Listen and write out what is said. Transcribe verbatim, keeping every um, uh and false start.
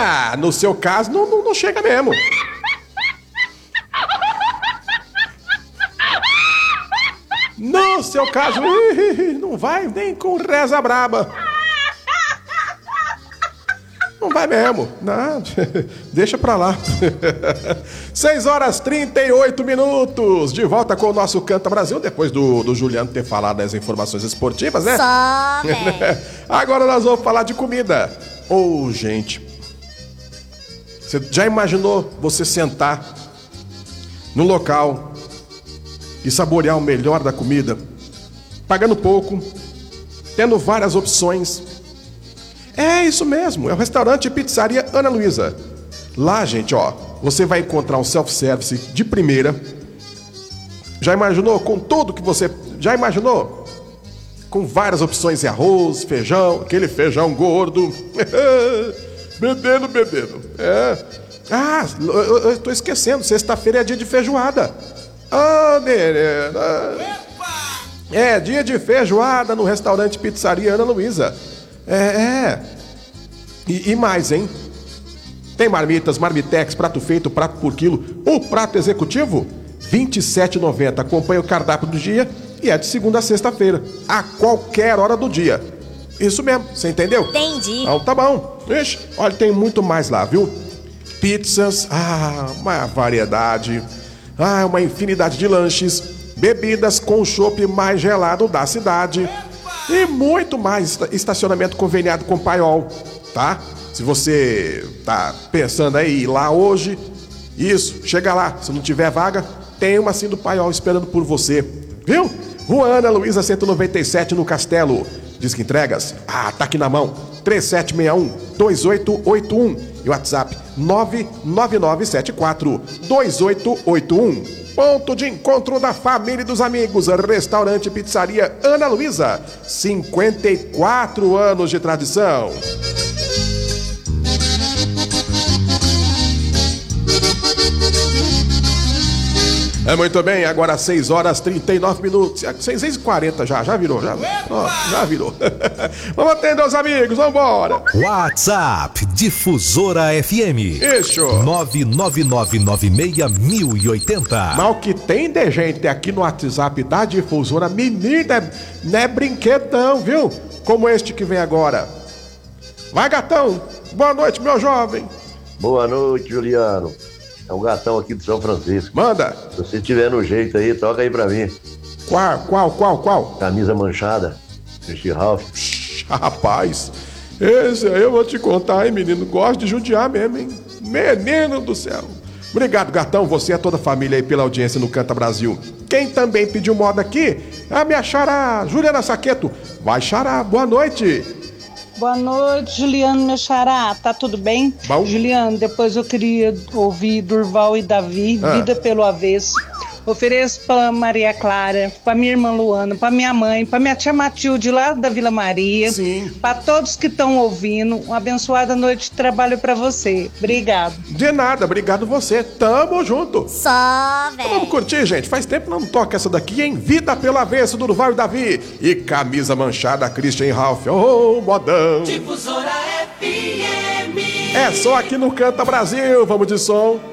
Ah, no seu caso, não, não, não chega mesmo. No seu caso, não vai nem com reza braba. Não vai mesmo. Não, deixa pra lá. seis horas e trinta e oito minutos. De volta com o nosso Canta Brasil, depois do, do Juliano ter falado das informações esportivas, né? Só, velho. Agora nós vamos falar de comida. Ô, oh, gente. Você já imaginou você sentar no local e saborear o melhor da comida, pagando pouco, tendo várias opções? É isso mesmo, é o restaurante Pizzaria Ana Luísa. Lá, gente, ó, você vai encontrar um self-service de primeira. Já imaginou? Com tudo que você... Já imaginou? Com várias opções de arroz, feijão, aquele feijão gordo. Bebendo, bebendo. É. Ah, eu, eu tô esquecendo, sexta-feira é dia de feijoada. Ah, menina. É, dia de feijoada no restaurante Pizzaria Ana Luísa. É, é. E, e mais, hein? Tem marmitas, marmitex, prato feito, prato por quilo. O prato executivo, vinte e sete reais e noventa centavos. Acompanha o cardápio do dia e é de segunda a sexta-feira, a qualquer hora do dia. Isso mesmo, você entendeu? Entendi. Então tá bom. Ixi, olha, tem muito mais lá, viu? Pizzas, ah, uma variedade. Ah, uma infinidade de lanches. Bebidas com o chopp mais gelado da cidade. E muito mais estacionamento conveniado com Paiol, tá? Se você tá pensando aí ir lá hoje, isso, chega lá. Se não tiver vaga, tem uma assim do Paiol esperando por você, viu? Rua Ana Luísa cento e noventa e sete no Castelo. Disque entregas, ah, tá aqui na mão. três sete seis um, dois oito oito um e o WhatsApp nove nove nove sete quatro, dois oito oito um. Ponto de encontro da família e dos amigos. Restaurante Pizzaria Ana Luísa. cinquenta e quatro anos de tradição. É, muito bem, agora seis horas e trinta e nove minutos. seis e quarenta já, já virou, já, ó, já virou. Vamos atender os amigos, vambora. WhatsApp Difusora F M. Isso. nove nove nove nove seis mil e oitenta. Mas o que tem de gente aqui no WhatsApp da Difusora, menina, não é brinquedão, viu? Como este que vem agora. Vai, gatão. Boa noite, meu jovem. Boa noite, Juliano. É o gatão aqui do São Francisco. Manda. Se você tiver no jeito aí, toca aí pra mim. Qual, qual, qual, qual? Camisa manchada. Christian Ralph. Rapaz, esse aí eu vou te contar, hein, menino? Gosto de judiar mesmo, hein? Menino do céu. Obrigado, gatão. Você e a toda a família aí pela audiência no Canta Brasil. Quem também pediu moda aqui é a minha xará, Juliana Saqueto. Vai, xará. Boa noite. Boa noite, Juliano, meu xará, tá tudo bem? Bom. Juliano, depois eu queria ouvir Durval e Davi, Ah. Vida pelo Avesso. Ofereço pra Maria Clara, pra minha irmã Luana, pra minha mãe, pra minha tia Matilde lá da Vila Maria. Sim. Pra todos que estão ouvindo, uma abençoada noite de trabalho pra você. Obrigado. De nada, obrigado você. Tamo junto. Só, Vamos velho. curtir, gente. Faz tempo que não toca essa daqui, hein? Vida pelo Avesso, do Durval e Davi. E Camisa Manchada, Christian Ralph. Ô, oh, modão. Difusora F M. É só aqui no Canta Brasil. Vamos de som.